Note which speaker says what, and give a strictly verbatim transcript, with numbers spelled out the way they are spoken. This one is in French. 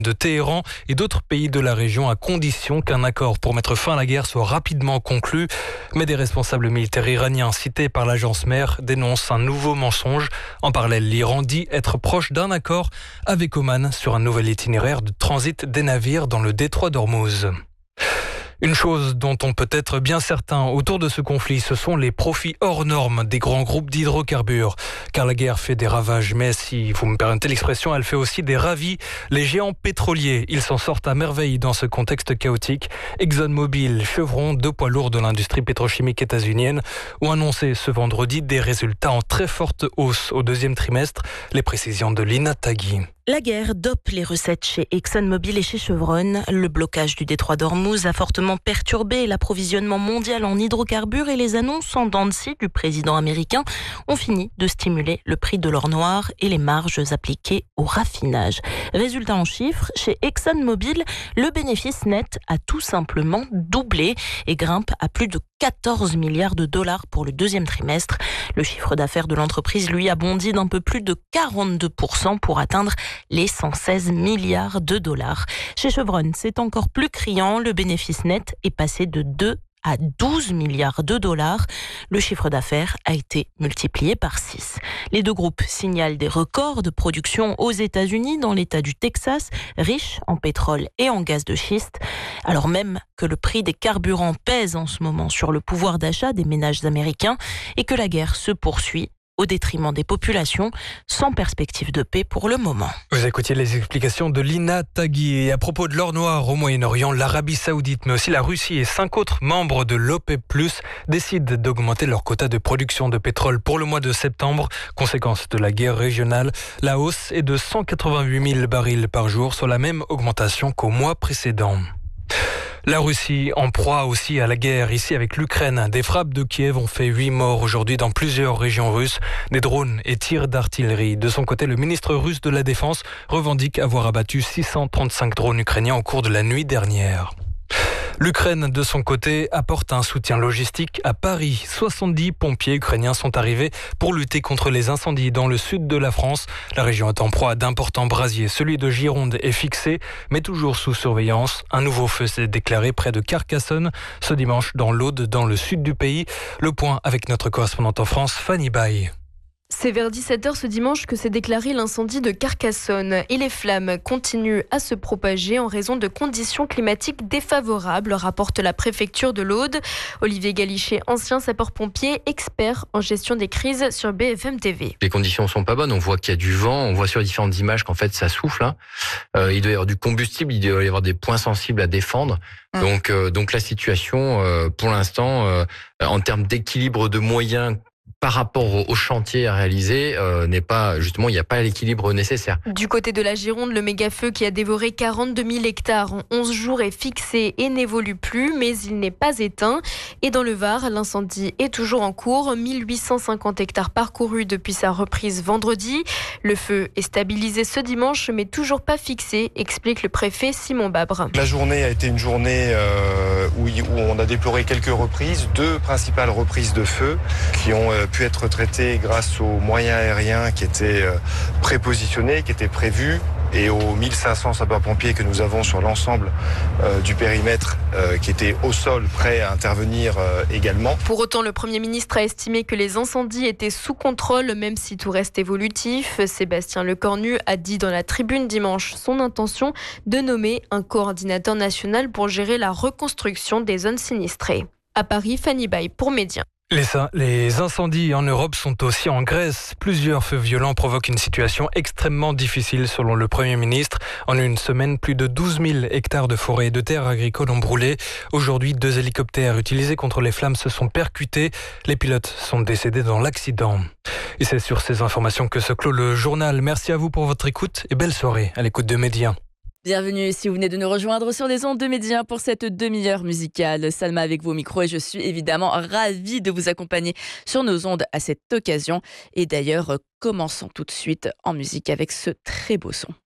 Speaker 1: de Téhéran et d'autres pays de la région à condition qu'un accord pour mettre fin à la guerre soit rapidement conclu. Mais des responsables militaires iraniens cités par l'agence Mer dénoncent un nouveau mensonge. En parallèle, l'Iran dit être proche d'un accord avec Oman sur un nouvel itinéraire de transit des navires dans le détroit d'Ormuz. Une chose dont on peut être bien certain autour de ce conflit, ce sont les profits hors normes des grands groupes d'hydrocarbures. Car la guerre fait des ravages, mais si vous me permettez l'expression, elle fait aussi des ravis. Les géants pétroliers, ils s'en sortent à merveille dans ce contexte chaotique. ExxonMobil, Chevron, deux poids lourds de l'industrie pétrochimique états-unienne, ont annoncé ce vendredi des résultats en très forte hausse au deuxième trimestre. Les précisions de Lina Tagui.
Speaker 2: La guerre dope les recettes chez ExxonMobil et chez Chevron. Le blocage du détroit d'Ormuz a fortement perturbé l'approvisionnement mondial en hydrocarbures et les annonces en dents de scie du président américain ont fini de stimuler le prix de l'or noir et les marges appliquées au raffinage. Résultat en chiffres, chez ExxonMobil, le bénéfice net a tout simplement doublé et grimpe à plus de quatorze milliards de dollars pour le deuxième trimestre. Le chiffre d'affaires de l'entreprise, lui, a bondi d'un peu plus de quarante-deux pour cent pour atteindre les cent seize milliards de dollars. Chez Chevron, c'est encore plus criant. Le bénéfice net est passé de deux à douze milliards de dollars. Le chiffre d'affaires a été multiplié par six. Les deux groupes signalent des records de production aux États-Unis, dans l'État du Texas, riche en pétrole et en gaz de schiste, alors même que le prix des carburants pèse en ce moment sur le pouvoir d'achat des ménages américains et que la guerre se poursuit au détriment des populations, sans perspective de paix pour le moment.
Speaker 1: Vous écoutiez les explications de Lina Tagui. Et à propos de l'or noir au Moyen-Orient, l'Arabie Saoudite, mais aussi la Russie et cinq autres membres de l'OPEP plus, décident d'augmenter leur quota de production de pétrole pour le mois de septembre. Conséquence de la guerre régionale, la hausse est de cent quatre-vingt-huit mille barils par jour, soit la même augmentation qu'au mois précédent. La Russie en proie aussi à la guerre ici avec l'Ukraine. Des frappes de Kiev ont fait huit morts aujourd'hui dans plusieurs régions russes. Des drones et tirs d'artillerie. De son côté, le ministre russe de la Défense revendique avoir abattu six cent trente-cinq drones ukrainiens au cours de la nuit dernière. L'Ukraine, de son côté, apporte un soutien logistique à Paris. soixante-dix pompiers ukrainiens sont arrivés pour lutter contre les incendies dans le sud de la France. La région est en proie à d'importants brasiers. Celui de Gironde est fixé, mais toujours sous surveillance. Un nouveau feu s'est déclaré près de Carcassonne ce dimanche dans l'Aude, dans le sud du pays. Le point avec notre correspondante en France, Fanny Baye.
Speaker 3: C'est vers dix-sept heures ce dimanche que s'est déclaré l'incendie de Carcassonne et les flammes continuent à se propager en raison de conditions climatiques défavorables, rapporte la préfecture de l'Aude. Olivier Galichet, ancien sapeur-pompier, expert en gestion des crises sur B F M T V.
Speaker 4: Les conditions sont pas bonnes, on voit qu'il y a du vent, on voit sur différentes images qu'en fait ça souffle. Hein. Euh, il doit y avoir du combustible, il doit y avoir des points sensibles à défendre. Mmh. Donc, euh, donc la situation, euh, pour l'instant, euh, en termes d'équilibre de moyens par rapport au chantier à réaliser, euh, n'est pas, justement, il n'y a pas l'équilibre nécessaire.
Speaker 3: Du côté de la Gironde, le méga-feu qui a dévoré quarante-deux mille hectares en onze jours est fixé et n'évolue plus, mais il n'est pas éteint. Et dans le Var, l'incendie est toujours en cours. mille huit cent cinquante hectares parcourus depuis sa reprise vendredi. Le feu est stabilisé ce dimanche, mais toujours pas fixé, explique le préfet Simon Babre.
Speaker 5: La journée a été une journée euh, où, où on a déploré quelques reprises, deux principales reprises de feu qui ont euh, pu être traité grâce aux moyens aériens qui étaient prépositionnés, qui étaient prévus, et aux mille cinq cents sapeurs-pompiers que nous avons sur l'ensemble euh, du périmètre euh, qui étaient au sol, prêts à intervenir euh, également.
Speaker 3: Pour autant, le Premier ministre a estimé que les incendies étaient sous contrôle, même si tout reste évolutif. Sébastien Lecornu a dit dans la tribune dimanche son intention de nommer un coordinateur national pour gérer la reconstruction des zones sinistrées. À Paris, Fanny Baye pour Média.
Speaker 1: Les, les incendies en Europe sont aussi en Grèce. Plusieurs feux violents provoquent une situation extrêmement difficile selon le Premier ministre. En une semaine, plus de douze mille hectares de forêts et de terres agricoles ont brûlé. Aujourd'hui, deux hélicoptères utilisés contre les flammes se sont percutés. Les pilotes sont décédés dans l'accident. Et c'est sur ces informations que se clôt le journal. Merci à vous pour votre écoute et belle soirée à l'écoute de Média.
Speaker 6: Bienvenue si vous venez de nous rejoindre sur les ondes de Média pour cette demi-heure musicale. Salma avec vos micros et je suis évidemment ravie de vous accompagner sur nos ondes à cette occasion. Et d'ailleurs, commençons tout de suite en musique avec ce très beau son.